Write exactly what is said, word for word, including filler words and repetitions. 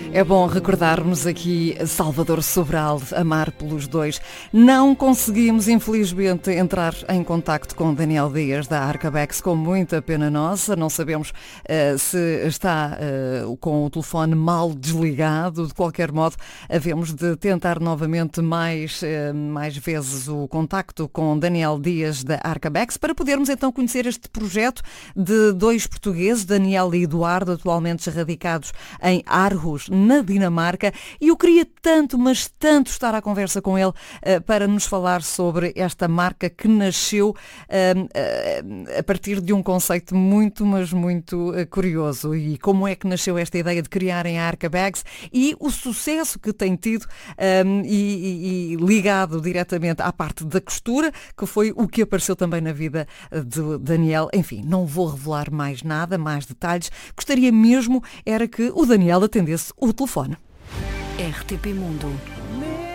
É bom recordarmos aqui Salvador Sobral, Amar pelos Dois. Não conseguimos, infelizmente, entrar em contacto com Daniel Dias da Arcabex, com muita pena nossa. Não sabemos uh, se está uh, com o telefone mal desligado. De qualquer modo, havemos de tentar novamente mais, uh, mais vezes o contacto com Daniel Dias da Arcabex para podermos então conhecer este projeto de dois portugueses, Daniel e Eduardo, atualmente radicados em Aarhus, na Dinamarca, e eu queria tanto, mas tanto estar à conversa com ele uh, para nos falar sobre esta marca que nasceu uh, uh, a partir de um conceito muito, mas muito uh, curioso. E como é que nasceu esta ideia de criarem a Arcabags e o sucesso que tem tido um, e, e, e ligado diretamente à parte da costura, que foi o que apareceu também na vida de Daniel. Enfim, não vou revelar mais nada, mais detalhes. Gostaria mesmo era que o Daniel atendesse o telefone. R T P Mundo.